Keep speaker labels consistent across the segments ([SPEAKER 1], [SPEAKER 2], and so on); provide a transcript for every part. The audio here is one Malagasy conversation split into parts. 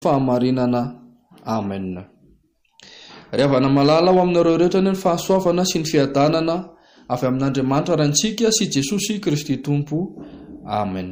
[SPEAKER 1] fahamarinana. Amen. Ravana malala ho aminareo rehetra ny fahasoavana sy ny fiadanana avy amin'Andriamanitra rantsika sy Jesosy Kristy Tompo. Amen.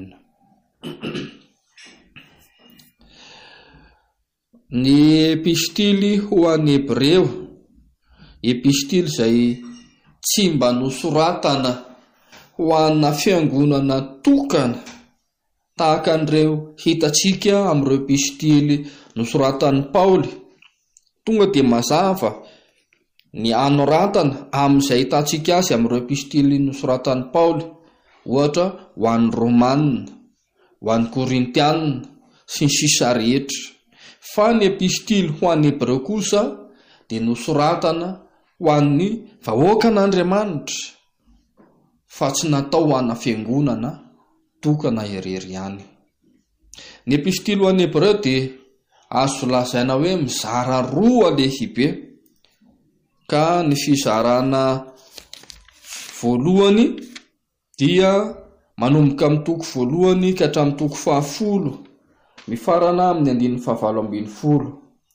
[SPEAKER 1] Ny epistily ho an'ny Hebreo, epistily izay tsy mba nosoratana ho anna fiangonana tokana tahaka an'ireo hitantsika amin'ireo epistily nosoratan'i Paoly. Tonga dia mazava ny anoratana amin'izay hitantsika azy amin'ireo epistily nosoratan'i Paoly, ohatra ho an'ny Romanina, ho an'ny Korintianina sy ny sisa rehetra. Fa ny epistily ho an'ny Hebreo kosa dia nosoratana ho an'ny vahoakan'Andriamanitra, fa tsy natao ho anna fiangonana tokana irery ihany. Ny epistily ho an'ny Hebreo dia azo lazaina hoe mizara roa lehibe, ka ny fizarana voalohany dia manomboka amin'ny toko voalohany ka hatramin'ny toko 10, mifarana amin'ny 9:20.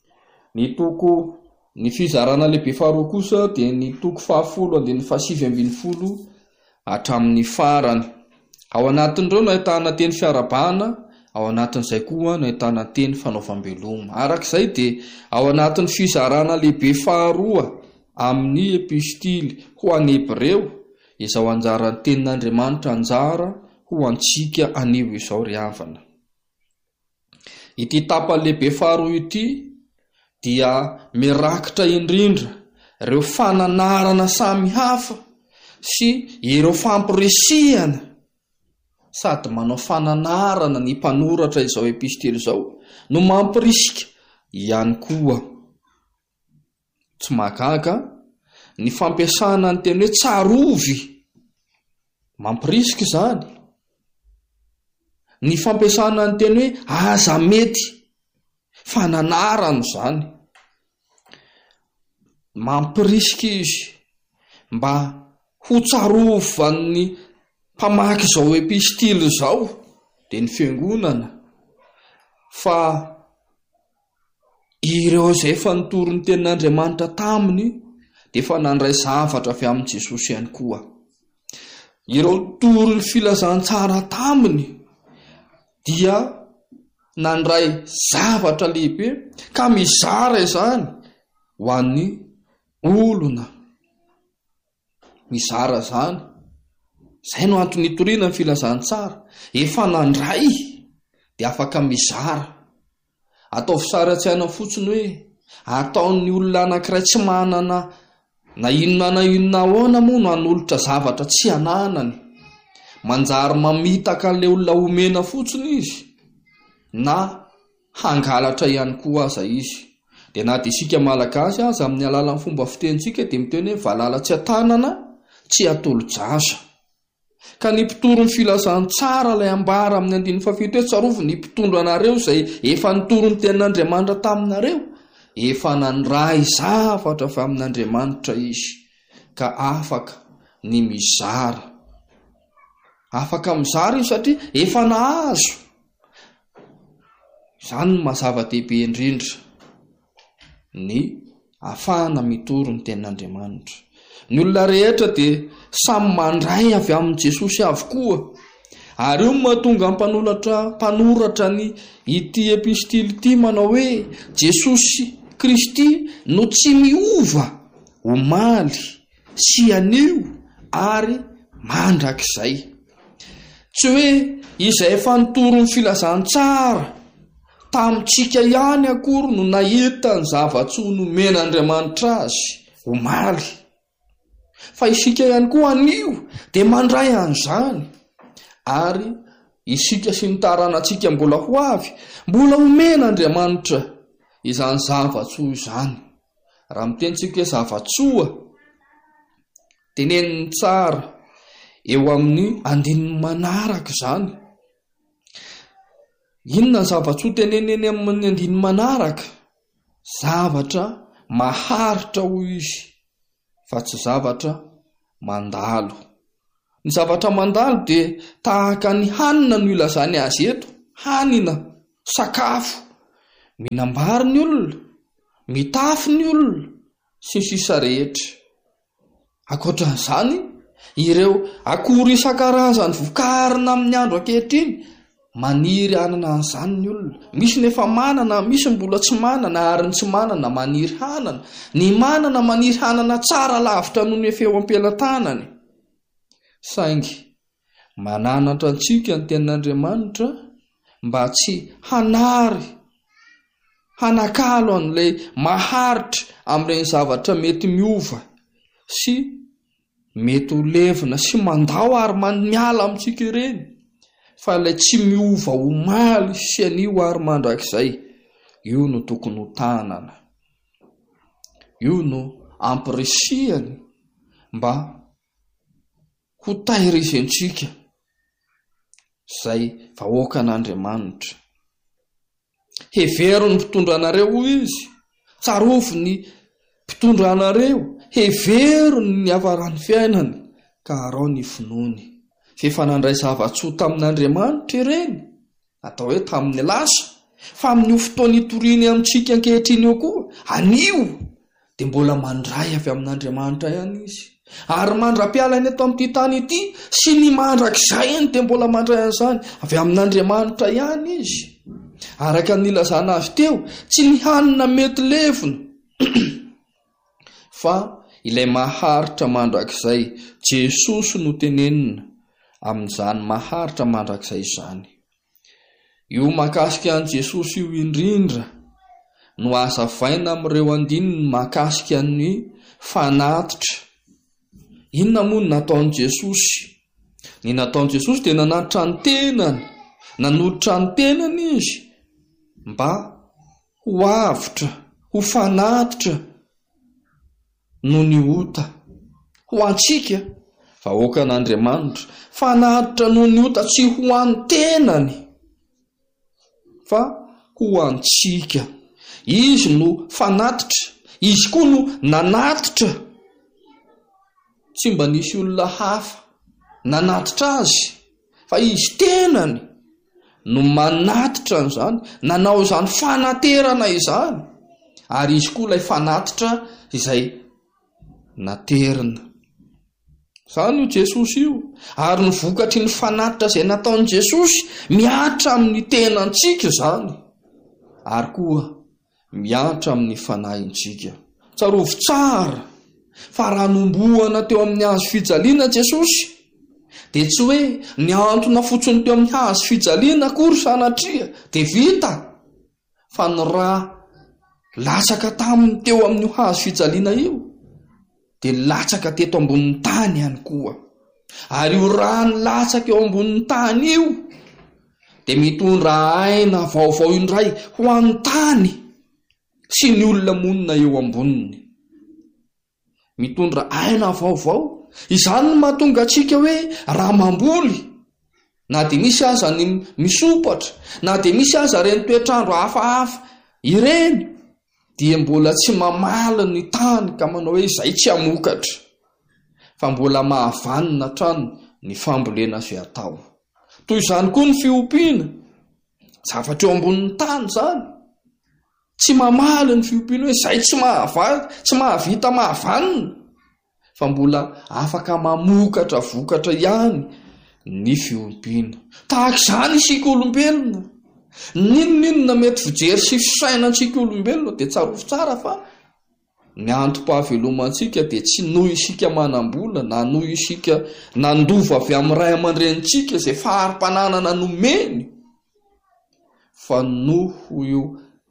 [SPEAKER 1] Ny fizarana lehibe faharoa kosa dia ny toko 10 7:20 hatramin'ny farany. Ao anatin'ireo no ahitana teny fiarabana, ao anatin'izay koa no ahitana teny fanaovam-beloma. Arak'izay dia ao anatin'ny fizarana lehibe faharoa amin'ny epistily ho an'ny Hebreo, izao anjaran'ny tenin'Andriamanitra anjara ho antsika anio izao ry havana. Ity tapany lehibe faharoa ity dia mirakitra indrindra ireo fananarana samy hafa sy ireo fampiresihana, sady manao fananarana ny mpanoratra izao epistily izao no mampirisika ihany koa. Tsy mahagaga ny fampiasana ny teny hoe tsarovy, mampirisika izany. Ny fampiasana ny teny hoe aza mety, fananarana izany. Mampirisika izy mba ho tsarovany mpamaky izao epistily izao dia ny fiangonana, fa ireo izay efa nitoro ny tenin'Andriamanitra taminy dia efa nandray zavatra avy amin'i Jesosy ihany koa. Ireo toro ny filazantsara taminy dia nandray zavatra lehibe ka mizara izany ho an'ny olona. Mizara izany, izay no antony itoriana ny filazantsara, efa nandray dia afaka mizara. Ataovy sary an-tsaina fotsiny hoe ataon'ny olona anankiray tsy manana na inona ahoana moa no hanolotra zavatra tsy ananany, manjary mamitaka an'ilay olona omena fotsiny izy, na hangalatra ihany koa aza izy. Dia na dia isika malagasy aza amin'ny alalan'ny fomba fitentsika dia miteny hoe valala tsy atanana tsy atolo-jasa. Ka ny mpitoro ny filazantsara ilay ambara amin'ny 7 hoe tsarovy ny mpitondro anareo izay efa nitoro ny tenin'Andriamanitra taminareo, efa nandray zavatra avy amin'Andriamanitra izy, ka afaka ny mizara. Afaka mizara izy satria efa nahazo. Izany no mazava-dehibe indrindra, ny ahafahana mitoro ny tenin'Andriamanitra. Ny olona rehetra dia samy mandray avy amin'i Jesosy avokoa, ary io mahatonga mpanoratra ny ity epistily ity manao hoe Jesosy Kristy no tsy miova, omaly sy anio ary mandrakizay. Tsy hoe izay efa nitoro ny filazantsara tamintsika ihany akory no nahita ny zava-tsoa nomen'Andriamanitra azy, omaly. Fa isika ihany koa anio dia mandray an'izany, ary isika sy ny taranantsika mbola ho avy, mbola omen'Andriamanitra izany zava-tsoa izany. Raha mitentsika hoe zava-tsoa, teneniny tsara eo amin'ny andininy manaraka izany. Inona zava-tsoa teneneny amin'ny andininy manaraka? Zavatra maharitra ho izy, fa tsy zavatra mandalo. Ny zavatra mandalo dia tahaka ny hanina no ilazany azy eto, hanina, sakafo, minambary ny olona, mitafy ny olona sy ny sisa rehetra. Ankoatran'izany, ireo akora isan-karazany vokarina amin'ny andro ankehitriny maniry hanana an'izany ny olona. Misy nefa manana, misy mbola tsy manana, ary ny tsy manana maniry hanana. Ny manana maniry hanana tsara lavitra noho ny efa eo am-pelantanany. Saingy mananatra antsika ny tenin'Andriamanitra mba tsy hanary hanakalo an'ilay maharitra amin'ireny zavatra mety miova sy mety ho levina sy mandao ary miala amintsika ireny, fa ilay tsy miova ho maly sy anio ary mandrakizay, io no tokony ho tanana, io no ampirisiany mba ho tahirizentsika izay vahoaka an'Andriamanitra. Heverony mpitondra anareo izy, tsarofo ny mpitondra anareo, heverony ny avaran'ny fiainany, ka arao ny finoany. Fefa nandray zava-tsoa tamin'Andriamanitra ireny, atao hoe tamin'ny lasa, fa amin'ny fotoana itoriany amintsika ankehitriny eo koa, anio dia mbola mandray avy amin'Andriamanitra ihany izy. Ary mandra-pialany eto amin'ity tany ity sy ny mandrakizay dia mbola mandray an'izany avy amin'Andriamanitra ihany izy. Araka nilazana azy teo, tsy ny hanina mety levona fa ilay maharitra mandrakizay. Jesosy no tenenina amin'izany maharitra mandrakizay izany. Io makasika an' Jesosy io indrindra no azavaina amin'ireo andininy makasika ny fanatitra. Inona moa no nataon'i Jesosy? Ny nataon'i Jesosy dia nanatitra ny tenany, nanoditra ny tenany izy mba ho avitra, ho fanatitra no ny ota ho antsika vahoaka an'Andriamanitra. Fanatitra no ny ota tsy ho an'ny tenany fa ho antsika. Izy no fanatitra, izy koa no nanatitra. Tsy mba nisy olona hafa nanatitra azy, fa izy tenany no manatitra an'izany, nanao izany fanaterana izany, ary izy koa ilay fanatitra izay naterina. Izany io Jesosy io, ary ny vokatry ny fanatitra izay nataon'i Jesosy miatra amin'ny tenantsika izany, ary koa miatra amin'ny fanahintsika. Tsarovy tsara fa raha nomboana teo amin'ny hazo fijaliana Jesosy, dia tsy hoe ny antona fotsiny teo amin'ny hazo fijaliana akory sanatria dia vita, fa ny raha latsaka taminy teo amin'ny hazo fijaliana io dia latsaka teto ambonin'ny tany ihany koa. Ary io raha ny latsaka eo ambonin'ny tany io dia mitondra aina vaovao indray ho an'ny tany sy ny olona monina eo amboniny. Mitondra aina vaovao, izany no mahatonga antsika hoe raha mamboly, na dia misy aza ny misopatra, na dia misy aza ireny toetrandro hafahafa ireny, dia mbola tsy mamaly ny tany ka manao hoe izay tsy hamokatra, fa mbola mahavanina trano ny fambolena izay atao. Toy izany koa ny fiompiana, zavatra eo ambonin'ny tany izany, tsy mamaly ny fiompiana hoe izay tsy mahavita mahavanina, fa mbola afaka mamokatra vokatra ihany ny fiompiana. Tahaka izany isika olombelona, ninonina mety fijery sy fisainantsika olombelona dia tsarovy tsara, fa ny antom-pahavelomantsika dia tsy noho isika manam-bola, na noho isika nandova avy amin'ny ray aman-drenitsika izay fahari-pananana nomeny, fa noho io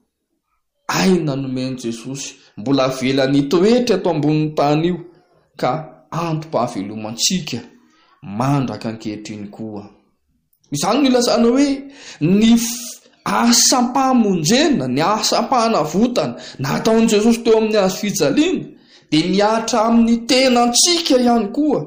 [SPEAKER 1] aina nomeny Jesosy mbola velany toetra eto ambonin'ny tany io, ka antom-pahavelomantsika mandraka ankehitriny koa. Izany no ilazana hoe ny asam-pamonjena, ny asam-panavotana nataon'i Jesosy teo amin'ny hazo fijaliana dia miatra amin'ny tenantsika ihany koa,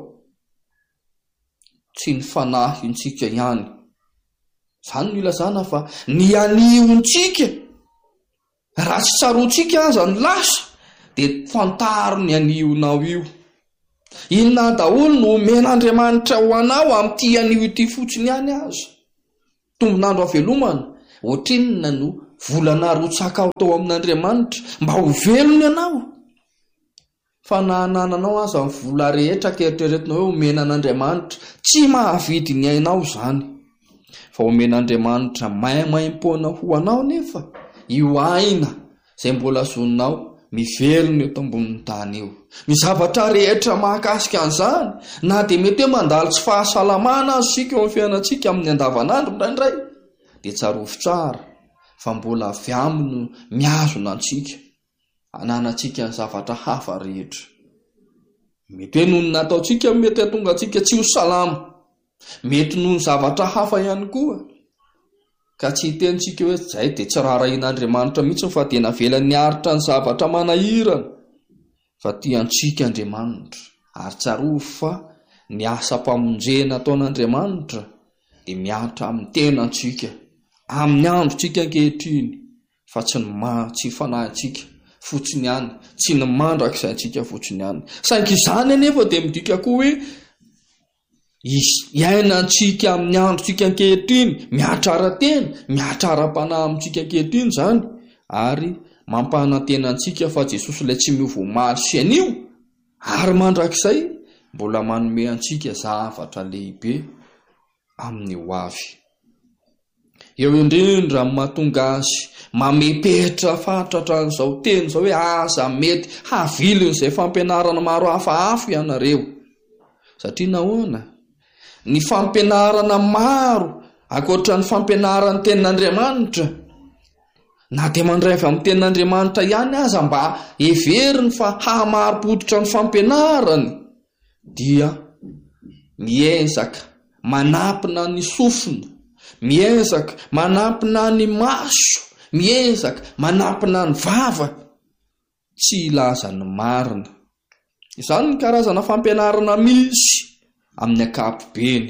[SPEAKER 1] tsy ny fanahintsika ihany. Izany no ilazana fa ny aniontsika, raha tsy tsaroantsika aza ny lasa dia fantaro ny anionao io. Inona daholo no omen'Andriamanitra ho anao amin'ity anio ity fotsiny ihany aza? Tombonandro havelomana, ohatrinona no volana rotsaka tao amin'Andriamanitra mba ho velony ianao. Fa nahanananao aza ny vola rehetra keritreretinao hoe omena an'Andriamanitra, tsy mahavidy ny ainao zany. Fa omena Andriamanitra maimaimpona ho anao nefa io aina izay mbola zononao mivelona eto ambonin'ny tany io. Ny zavatra rehetra mahakasika an'izany, na dia mety hoe mandalo tsy fahasalamana azy sika eo amin'ny fiainantsika amin'ny andavanandro indraindray, dia tsarovy tsara fa mbola avy aminy miazona antsika hananantsika ny zavatra hafa rehetra. Mety hoe noho ny nataontsika mety hatonga antsika tsy ho salama, mety noho ny zavatra hafa ihany koa, ka tsy hitentsika hoe zay dia tsy raharahin'Andriamanitra mihitsy fa dia navelany niaritra ny zavatra manahirana, fa tiantsika Andriamanitra. Ary tsarovy fa ny asa-pamonjena ataon'Andriamanitra dia miatra amin'ny tenantsika amin'ny androntsika ankehitriny, fa tsy ny fanahintsika fotsiny ihany, tsy ny mandrakizay antsika fotsiny ihany. Saingy izany anefa dia midika koa hoe iainantsika amin'ny androntsika ankehitriny miatrara-tena, miatrara-panahy amintsika ankehitriny zany, ary mampanantenantsika fa Jesosy ilay tsy miova omaly sy anio, ary mandrakizay mbola manome antsika zavatra lehibe amin'ny ho avy. Eo indrindra mahatonga azy mamepetra fatratra an'izao teny izao hoe aza mety havilon'izay fampianarana maro hafahafa ianareo. Satria nahoana? Ny fampianarana maro ankoatra ny fampianarana ny tenin'Andriamanitra, na dia mandray avy amin'ny tenin'Andriamanitra ihany aza mba heveriny fa hamaro-poditra ny fampianarany, dia miezaka manampina ny sofina, miezaka manampina ny maso, miezaka manampina ny vava, tsy ilaza ny marina. Izany ny karazana fampianarana misy amin'ny ankapobeny.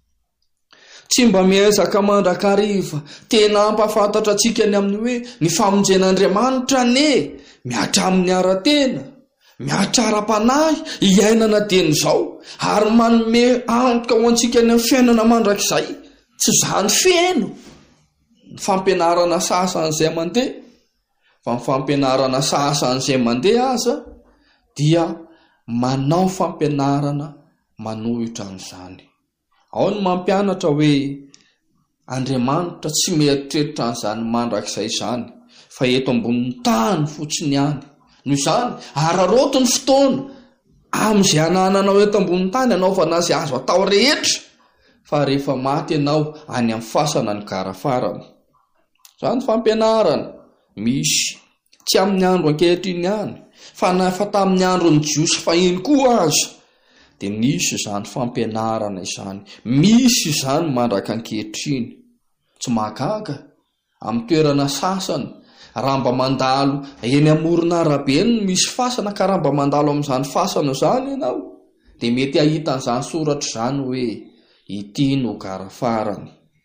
[SPEAKER 1] Tsy mba miezaka mandrakariva tena ampafantatra antsika ny amin'ny hoe ny famonjen'Andriamanitra miatra amin'ny ara-tena, miatra ara-panahy iainana dian'izao, ary manome antoka ho antsika ny fiainana mandrakizay. Tsy zany feno ny fampianarana sasan'izay mandeha, fa ny fampianarana sasan'izay mandeha aza dia manao fampianarana manohitra an'izany. Ao ny mampianatra hoe Andriamanitra tsy mieritreritra an'izany mandrakizay izany, fa eto ambonin'ny tany fotsiny ihany. Noho izany araroto ny fotoana amin'izay anananao eto ambonin'ny tany, anaovana izay azo atao rehetra, fa rehefa maty ianao any amin'ny fasana ny gara farany. Izany fampianarana misy tsy amin'ny andro ankehitriny ihany, fa nefa tamin'ny andron'ny Jiosy fahiny koa aza dia nisy izany fampianarana izany, misy izany mandraka ankehitriny. Tsy mahagaga amin'ny toerana sasany, raha mba mandalo eny amorona arabe no misy fasana, ka raha mba mandalo amin'izany fasana izany ianao, dia mety ahita an'izany soratra izany hoe ity no gara farany.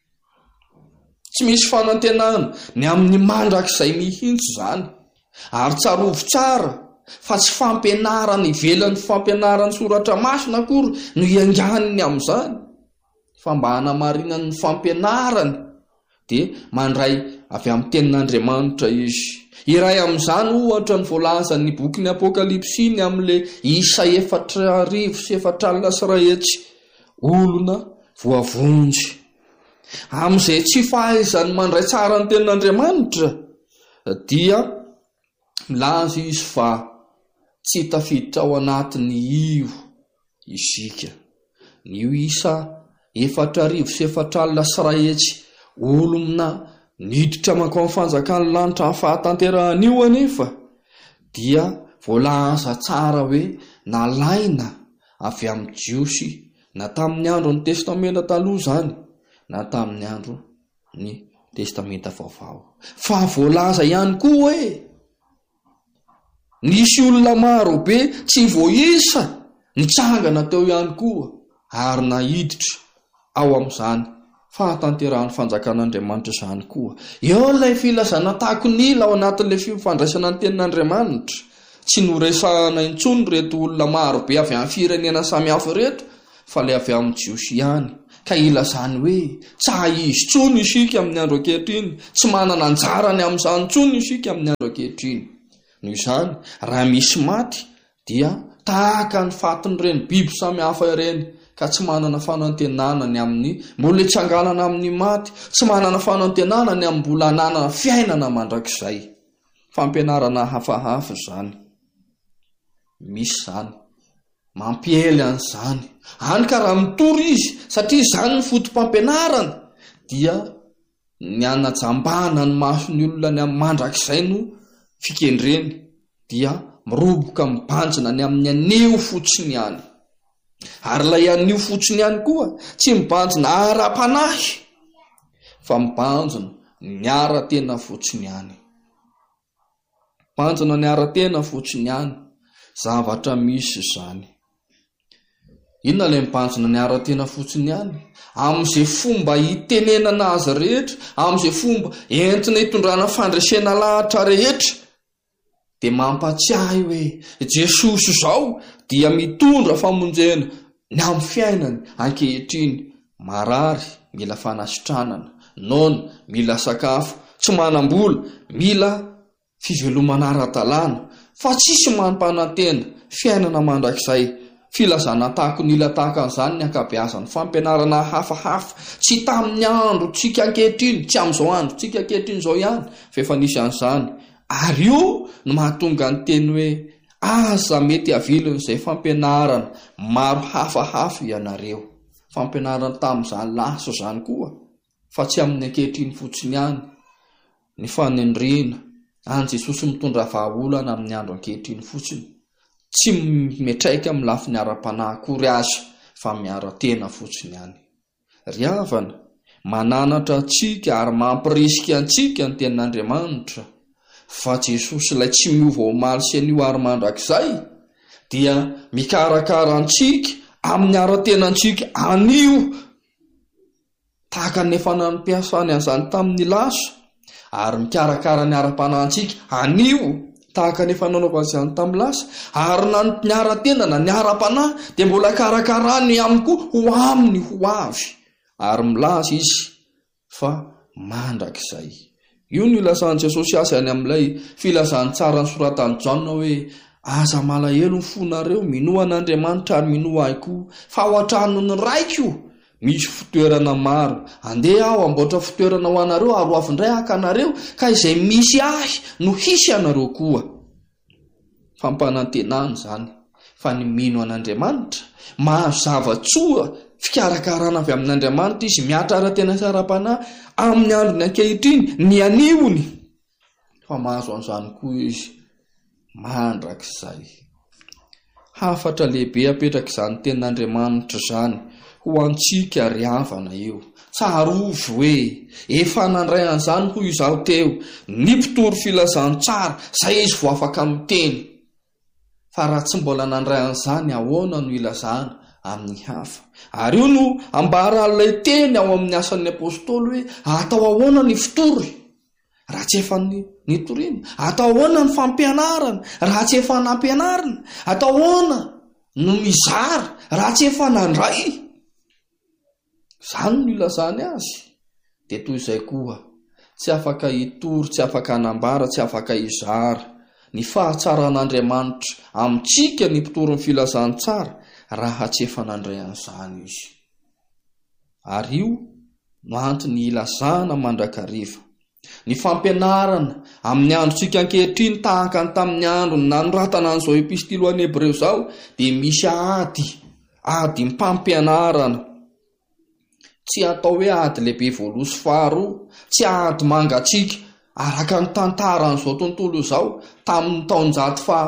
[SPEAKER 1] Tsy misy fanantenana ny amin'ny mandrakizay mihitsy izany, ary tsarovy tsara fa tsy fampianarana ivelan'ny fampianarany soratra masina akory no ianganiny amin'izany, fa mba hanamarinany ny fampianarany dia mandray avy amin'ny tenin'Andriamanitra izy. Iray amin'izany ohatra ny voalazan'ny bokin'ny Apokalipsiny amin'ilay isa 4,400 olona voavonjy. Amin'izay tsy fahaizany mandray tsara ny tenin'Andriamanitra dia milaza izy fa tsy tafiditra ao anatiny io isika. Io isa 4,400 olona niditra makao amin'ny fanjakan'ny lanitra amin'ny fahatanteran'io anefa dia voalaza tsara hoe nalaina avy amin'ny Jiosy, na tamin'ny andro ny testamenta taloha izany, na tamin'ny andro ny testamenta vaovao. Fa voalaza ihany koa hoe nisy olona maro be tsy voaisa nitsangana teo ihany koa, ary nahiditra ao amin'izany fahatanterahany fanjakan'Andriamanitra izany koa. Eo ilay filazana tahako nila ao anatin'ilay fifandraisana ny tenin'Andriamanitra. Tsy noresahana intsony reto olona maro be avy amin'ny firenena samihafa reto, fa ilay avy amin'ny Jiosy ihany, ka ilazany hoe tsaizy tsony isika amin'ny andro ankehitriny, tsy manana anjarany amin'izany tsony isika amin'ny andro ankehitriny. Noho izany raha misy maty dia tahaka ny fatin'ireny biby samy hafa ireny, ka tsy manana fanantenanany amin'ny mbola hitsanganana amin'ny maty, tsy manana fanantenanany amin'ny mbola hananana fiainana mandrakizay. Fampianarana hafahafa izany. Misy izany mampiely an'izany. Hany ka raha mitory izy, satria izany ny fotom-pampianarana, dia ny anajambana ny mason'ny olona ny amin'ny mandrakizay no fikendreny, dia miroboka mibanjina ny amin'ny anio fotsiny ihany. Ary ilay anio fotsiny ihany koa tsy mibanjina ara-panahy, fa mibanjina ny ara-tena fotsiny ihany. Mibanjina ny ara-tena fotsiny ihany, zavatra misy izany. Inona ilay mibanjina ny ara-tena fotsiny ihany? Amin'izay fomba hitenenana azy rehetra, amin'izay fomba entina hitondrana fandresena lahatra rehetra, dia mampatsiahy hoe Jesosy izao dia mitondra famonjena ny amin'ny fiainany ankehitriny. Marary mila fanasitranana, noana mila sakafo, tsy manam-bola mila fivelomana ara-dalàna, fa tsisy manam-panantena fiainana mandrakizay. Filazana tahaka nila tahaka an'izany ny ankabeazany fampianarana hafahafa, tsy tamin'ny andro tsika ankehitriny, tsy amin'izao andro tsika ankehitriny izao ihany fa efa nisy an'izany. Ary io no mahatonga ny teny hoe aza mety avilon'izay fampianarana maro hafahafa ianareo. Fampianarana tamin'izany lasa izany koa, fa tsy amin'ny ankehitriny fotsiny ihany. Ny fanendrena an Jesosy mitondra vahaolana amin'ny andro ankehitriny fotsiny, tsy metraika amin'ny lafiny ara-panahy akory aza, fa miara-tena fotsiny ihany. Ry havana, mananatra antsika ary mampirisika antsika ny tenin'Andriamanitra fa Jesosy ilay tsy miova omaly sy anio ary mandrakizay, dia mikarakara antsika amin'ny ara-tena antsika anio, tahaka ny efa nampiasany an'izany tamin'ny lasa, ary mikarakara ny ara-panahy antsika anio, tahaka ny efa nanaovany izany tamin'ny lasa, ary na ny ara-tena na ny ara-panahy dia mbola karakarany aminy koa ho aminy ho avy, ary milaza izy fa mandrakizay. Io no ilazany Jesosy azy any amin'ilay filazany tsara ny soratany Jaona hoe aza malahelo ny fonareo, minoa an'Andriamanitra ary minoa ahy koa, fa ao an-trano ny raiko misy fitoerana maro. Andeha aho amboatra fitoerana ho anareo ary ho avy indray haka anareo, ka izay misy ahy no hisy anareo koa. Fampanantenana izany, fa ny mino an'Andriamanitra, mahazava tsoa fikarakarana avy amin'Andriamanitra izy, miatra ara-tena sy ara-panahy amin'ny androny ankehitriny, ny aniony, fa mahazo an'izany koa izy mandrakizay. Hafatra lehibe apetraka izany tenin'Andriamanitra izany ho antsika ry havana eo. Tsarovy hoe efa nandray an'izany hoy izaho teo, ny mpitory filazany tsara izay izy vo afaka miteny. Fa raha tsy mbola nandray an'izany, ahoana no ilazana amin'ny hafa? Ary io no ambaran'ilay teny ao amin'ny asan'ny apôstôly hoe atao ahoana ny fitory raha tsy efa nitoriana? Atao ahoana ny fampianarana raha tsy efa nampianarana? Atao ahoana no mizara raha tsy efa nandray? Izany no ilazany azy. Dia toy izay koa, tsy afaka hitory, tsy afaka hanambara, tsy afaka hizara ny fahatsaran'Andriamanitra amintsika ny mpitory ny filazany tsara raha tsy efa nandray an'izany izy. Ary io no antony ilazana mandrakariva. Ny fampianarana amin'ny androntsika ankehitriny tahaka ny tamin'ny andro nanoratana an'izao epistily ho an'ny Hebreo izao, dia misy ady mpampianarana. Tsy atao hoe ady lehibe voaloso faharoa, tsy ady mangatsika araka ny tantaran'izao tontolo izao tamin'ny taonjato fa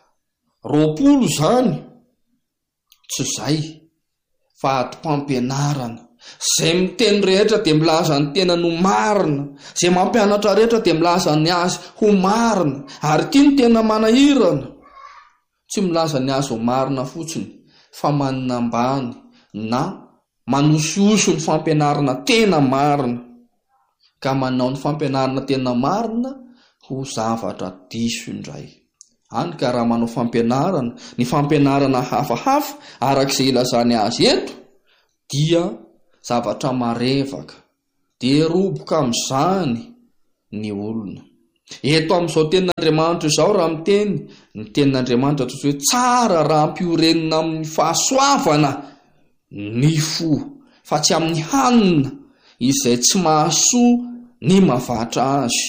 [SPEAKER 1] 20 izany. Tsy izay, fa ady mpampianarana. Izay miteny rehetra dia milaza ny tena no marina, izay mampianatra rehetra dia milaza ny azy ho marina, ary ity ny tena manahirana. Tsy milaza ny azy ho marina fotsiny, fa maninambany na manosiosy ny fampianarana tena marina, ka manao ny fampianarana tena marina ho zavatra diso indray. Hany ka raha manao fampianarana, ny fampianarana hafahafa arak'izay ilazany azy eto, dia zavatra marevaka, dia roboka amin'izany ny olona. Eto amin'izao tenin'Andriamanitra izao raha miteny, ny tenin'Andriamanitra toy hoe tsara raha ampiorenina amin'ny fahasoavana ny fo, fa tsy amin'ny hanina izay tsy mahasoa ny mavatra azy.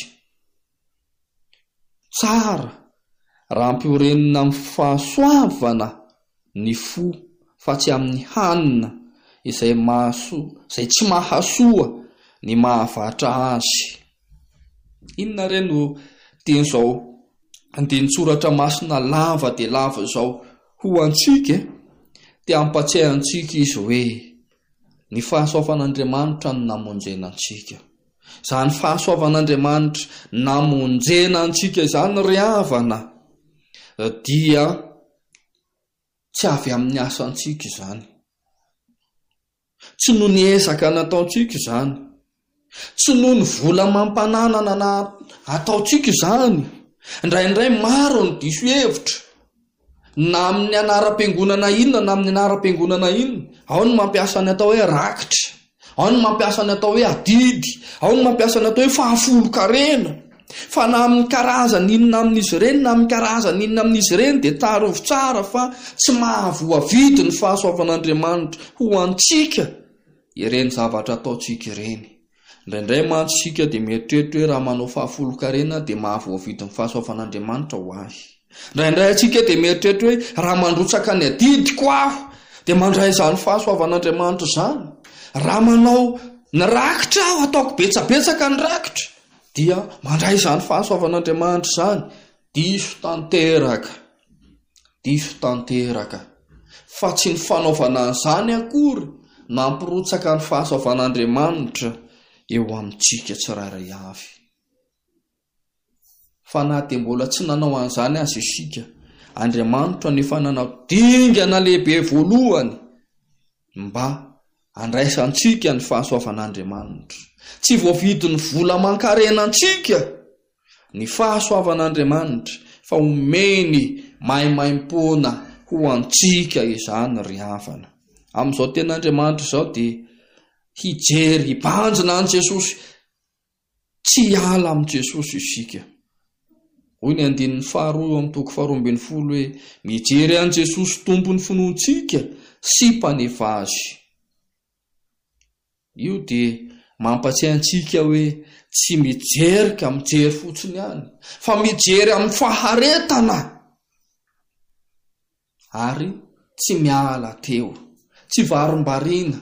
[SPEAKER 1] Tsara raha ampiorenina amin'ny fahasoavana ny fo, fa tsy amin'ny hanina izay tsy mahasoa ny mahavatra azy. Inona re no tian'izao andin-tsoratra masina lava dia lava izao ho antsika? Dia ampatsiahy antsika izy hoe ny fahasoavan'Andriamanitra no namonjena antsika. Izany fahasoavan'Andriamanitra namonjena antsika izany ry havana dia tsy avy amin'ny asantsika izany, tsy noho ny ezaka nataontsika izany, tsy noho ny vola mampananana na ataontsika izany. Indraindray maro ny diso hevitra, na amin'ny anaram-piangonana inona na amin'ny anaram-piangonana inona. Ao ny mampiasa ny atao hoe rakitra, ao ny mampiasa ny atao hoe adidy, ao ny mampiasa ny atao hoe fahafolo-karena. Fa na amin'ny karazana inona amin'izy ireny na amin'ny karazana inona amin'izy ireny dia tarovo tsara fa tsy mahavoavidy ny fahasoavan'Andriamanitra ho antsika ireny zavatra ataontsika ireny. Indraindray mantsika dia mieritreritra hoe raha manao fahafolo-karena dia mahavoavidy ny fahasoavan'Andriamanitra ho ahy. Indraindray antsika dia mieritreritra hoe raha mandrotsaka ny adidiko aho dia mandray izany fahasoavan'Andriamanitra izany. Raha manao ny rakitra aho, ataoko betsabetsaka ny rakitra, dia mandray izany fahasoavan'Andriamanitra izany. Diso tanteraka, fa tsy ny fanaovana an'izany akory nampirotsaka ny fahasoavan'Andriamanitra eo amintsika tsirairay avy. Fa na dia mbola tsy nanao an'izany azy isika, Andriamanitra nefa nanao dingana lehibe voalohany mba andraisantsika ny fahasoavan'Andriamanitra. Tsy voavidy ny vola man-karena antsika ny fahasoavan'Andriamanitra, fa omeny maimaimpona ho antsika izany ry havana. Amin'izao ten'Andriamanitra izao dia hijery hibanjina an' Jesosy, tsy hiala amin'i Jesosy isika. Hoy ny 2:12 hoe mijery an' Jesosy tompony finoantsika sy mpanefa azy. Io dia mampatsiahy antsika hoe tsy mijerika mijery fotsiny ihany, fa mijery amin'ny faharetana ary tsy miala teo, tsy varim-bariana,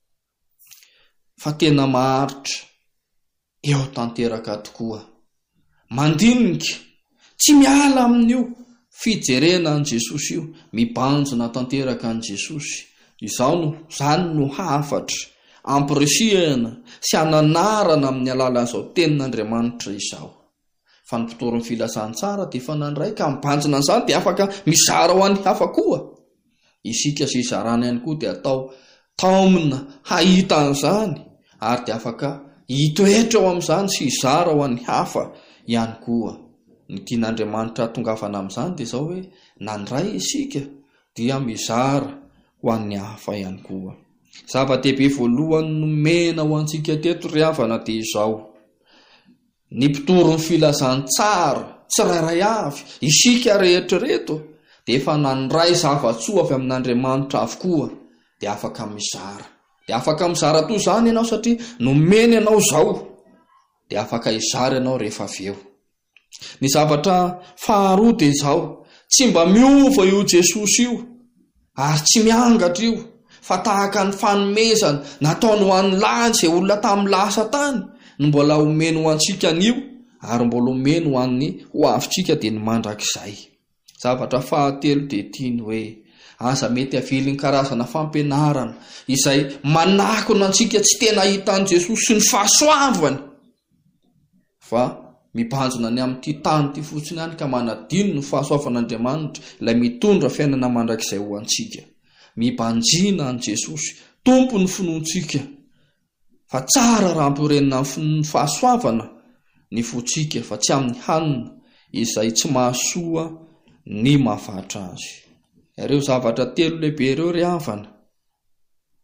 [SPEAKER 1] fa tena maharitra eo tanteraka tokoa. Mandinika tsy miala amin'io fijerena an' Jesosy io, mibanjina tanteraka an' Jesosy. Izany no hafatra ampirisihana sy ananarana amin'ny alalan'izao tenin'Andriamanitra izao. Fa ny mpitoron'ny filasany tsara dia efa nandray ka mibanjina an'izany dia afaka mizara ho an'ny hafa koa. Isika sy izarana ihany koa dia atao taomina hahita an'izany ary dia afaka hitoetra ao amin'izany sy izara ho an'ny hafa ihany koa. Ny tian'Andriamanitra tongavana amin'izany dia izao hoe nandray isika dia mizara ho an'ny hafa ihany koa. Zava-dehibe voalohany nomena ho antsika teto ry havana dia izao: ny mpitoron'ny filazany tsara tsirairay avy, isika rehetra reto dia efa nandray zava-tsoa avy amin'Andriamanitra avokoa, dia afaka mizara. Dia afaka mizara toy izany ianao satria nomena ianao izao, dia afaka izara ianao rehefa avy eo. Ny zavatra faharoa dia izao: tsy mba miova io Jesosy io ary tsy miangatra io, fa tahaka ny fanomezana nataony ho an'ny lahy izay olona tamin'ny lasa tany no mbola omeny ho antsika an'io, ary mbola omeny ho an'ny ho avintsika dia ny mandrakizay. Zavatra fahatelo dia tiany hoe aza mety avily ny karazana fampianarana izay manakona antsika tsy tena hitan'i Jesosy sy ny fahasoavany, fa mibanjina ny amin'ity tany ity fotsiny ihany ka manadino ny fahasoavan'Andriamanitra ilay mitondra fiainana mandrakizay ho antsika. Mibanjina an' Jesosy tompony finoantsika, fa tsara raha ampiorenina amin'ny fahasoavana ny fotsika, fa tsy amin'ny hanina izay tsy mahasoa ny mahavatra azy. Ireo zavatra telo lehibe ireo ry havana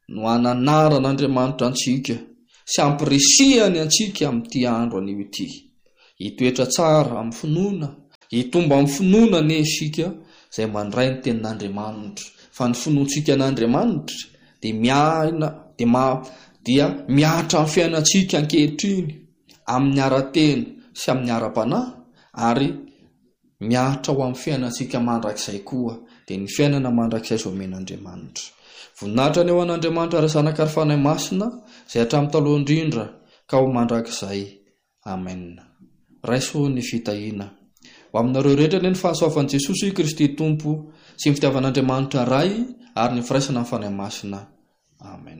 [SPEAKER 1] no hananaran'Andriamanitra antsika sy ampirisihany antsika amin'ity andro anio ity. Hitoetra tsara amin'ny finoana, hitomba amin'ny finoana ne isika izay mandray ny tenin'Andriamanitra. Fa ny finoantsika an'Andriamanitra dia miatra amin'ny fiainantsika ankehitriny amin'ny ara-teny sy amin'ny ara-panahy, ary miatra ho amin'ny fiainantsika mandrakizay koa, dia ny fiainana mandrakizay izay omen'Andriamanitra. Voninahitra ny eo an'Andriamanitra ary zanaka ary fanahy masina izay hatramin'ny taloha indrindra ka ho mandrakizay. Amen. Raiso ny fitahiana. Ho aminareo rehetra ny fahasoavan'i Jesosy Kristy Tompo sy ny fitiavan'Andriamanitra Ray ary ny firaisana amin'ny fanahy masina. Amen.